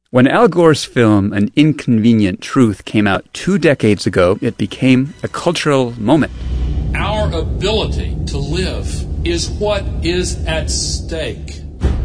When Al Gore's film An Inconvenient Truth came out 2 decades ago, it became a cultural moment. Our ability to live is what is at stake.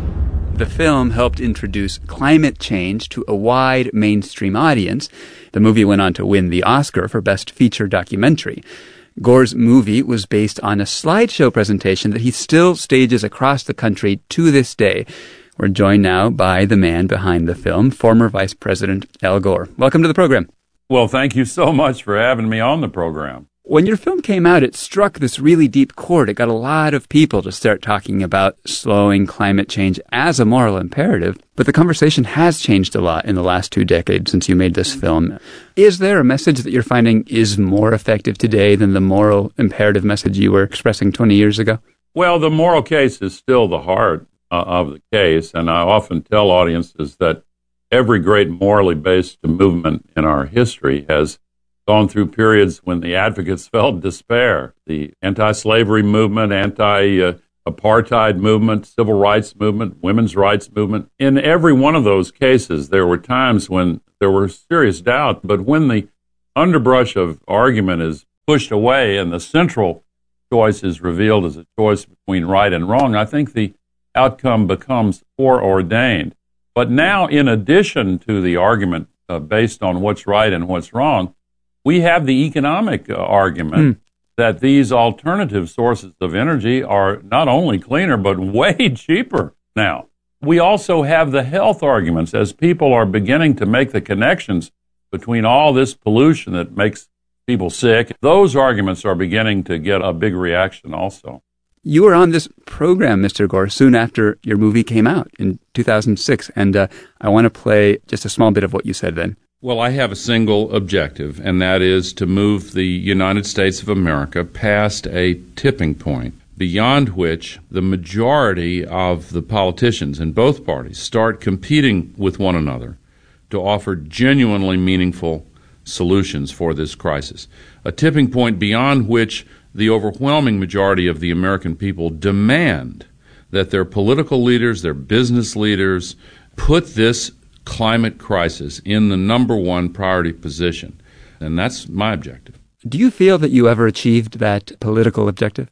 The film helped introduce climate change to a wide mainstream audience. The movie went on to win the Oscar for Best Feature Documentary. Gore's movie was based on a slideshow presentation that he still stages across the country to this day. We're joined now by the man behind the film, former Vice President Al Gore. Welcome to the program. Well, thank you so much for having me on the program. When your film came out, it struck this really deep chord. It got a lot of people to start talking about slowing climate change as a moral imperative. But the conversation has changed a lot in the last 2 decades since you made this film. Is there a message that you're finding is more effective today than the moral imperative message you were expressing 20 years ago? Well, the moral case is still the heart of the case. And I often tell audiences that every great morally based movement in our history has gone through periods when the advocates felt despair. The anti-slavery movement, anti-apartheid movement, civil rights movement, women's rights movement. In every one of those cases, there were times when there were serious doubt, but when the underbrush of argument is pushed away and the central choice is revealed as a choice between right and wrong, I think the outcome becomes foreordained. But now, in addition to the argument based on what's right and what's wrong, we have the economic argument that these alternative sources of energy are not only cleaner, but way cheaper now. We also have the health arguments as people are beginning to make the connections between all this pollution that makes people sick. Those arguments are beginning to get a big reaction also. You were on this program, Mr. Gore, soon after your movie came out in 2006, and I want to play just a small bit of what you said then. Well, I have a single objective, and that is to move the United States of America past a tipping point beyond which the majority of the politicians in both parties start competing with one another to offer genuinely meaningful solutions for this crisis. A tipping point beyond which the overwhelming majority of the American people demand that their political leaders, their business leaders, put this climate crisis in the number one priority position. And that's my objective. Do you feel that you ever achieved that political objective?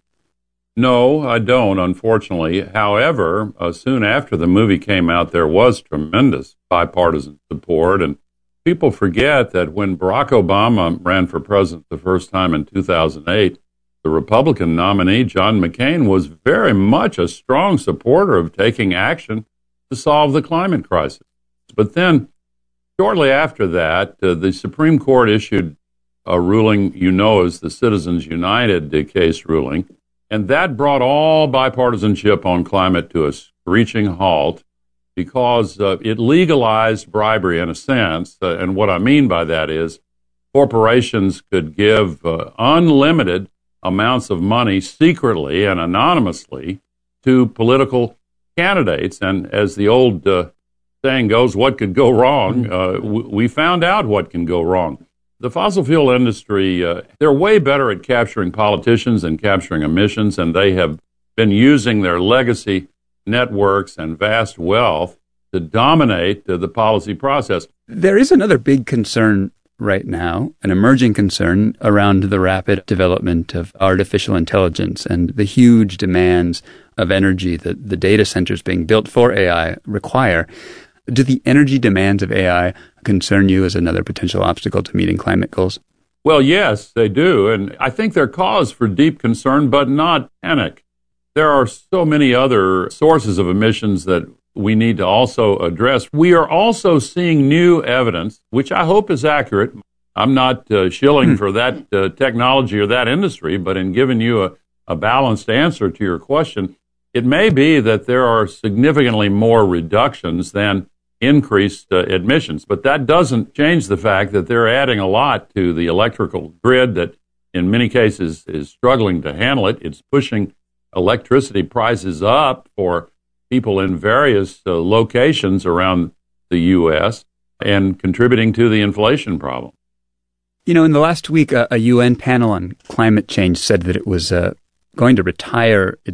No, I don't, unfortunately. However, soon after the movie came out, there was tremendous bipartisan support. And people forget that when Barack Obama ran for president the first time in 2008, the Republican nominee, John McCain, was very much a strong supporter of taking action to solve the climate crisis. But then, shortly after that, the Supreme Court issued a ruling as the Citizens United case ruling, and that brought all bipartisanship on climate to a screeching halt because it legalized bribery in a sense. And what I mean by that is corporations could give unlimited amounts of money secretly and anonymously to political candidates. And as the old saying goes, what could go wrong? We found out what can go wrong. The fossil fuel industry, they're way better at capturing politicians and capturing emissions, and they have been using their legacy networks and vast wealth to dominate the policy process. There is another big concern right now, an emerging concern around the rapid development of artificial intelligence and the huge demands of energy that the data centers being built for AI require. Do the energy demands of AI concern you as another potential obstacle to meeting climate goals? Well, yes, they do. And I think they're cause for deep concern, but not panic. There are so many other sources of emissions that we need to also address. We are also seeing new evidence, which I hope is accurate. I'm not shilling for that technology or that industry, but in giving you a balanced answer to your question, it may be that there are significantly more reductions than increased emissions, but that doesn't change the fact that they're adding a lot to the electrical grid that in many cases is struggling to handle it. It's pushing electricity prices up for people in various locations around the U.S. and contributing to the inflation problem. You know, in the last week, a UN panel on climate change said that it was going to retire its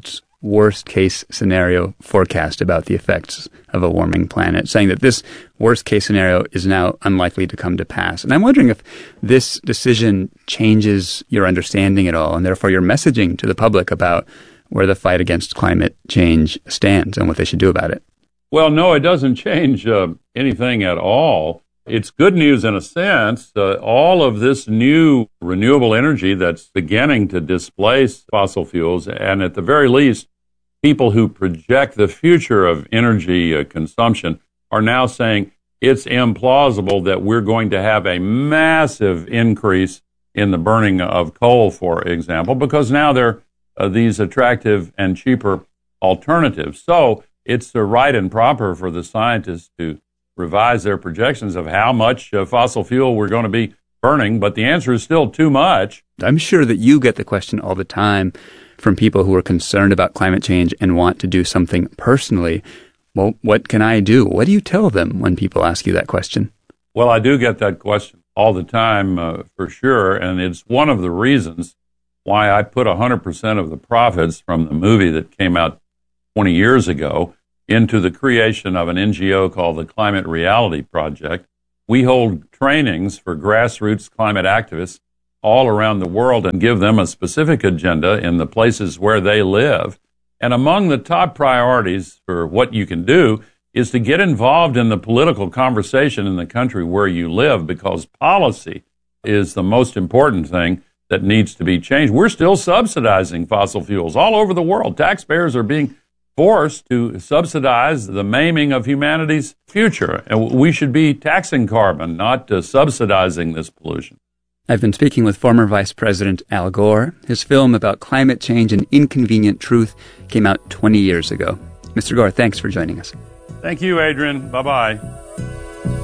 worst-case scenario forecast about the effects of a warming planet, saying that this worst-case scenario is now unlikely to come to pass. And I'm wondering if this decision changes your understanding at all, and therefore your messaging to the public about where the fight against climate change stands and what they should do about it. Well, no, it doesn't change anything at all. It's good news in a sense. All of this new renewable energy that's beginning to displace fossil fuels, and at the very least, people who project the future of energy consumption are now saying it's implausible that we're going to have a massive increase in the burning of coal, for example, because now there are these attractive and cheaper alternatives. So it's right and proper for the scientists to revise their projections of how much fossil fuel we're going to be burning, but the answer is still too much. I'm sure that you get the question all the time from people who are concerned about climate change and want to do something personally. Well, what can I do? What do you tell them when people ask you that question? Well, I do get that question all the time, for sure, and it's one of the reasons why I put 100% of the profits from the movie that came out 20 years ago into the creation of an NGO called the Climate Reality Project. We hold trainings for grassroots climate activists all around the world and give them a specific agenda in the places where they live. And among the top priorities for what you can do is to get involved in the political conversation in the country where you live, because policy is the most important thing that needs to be changed. We're still subsidizing fossil fuels all over the world. Taxpayers are being forced to subsidize the maiming of humanity's future. And we should be taxing carbon, not subsidizing this pollution. I've been speaking with former Vice President Al Gore. His film about climate change and inconvenient truth came out 20 years ago. Mr. Gore, thanks for joining us. Thank you, Adrian. Bye-bye.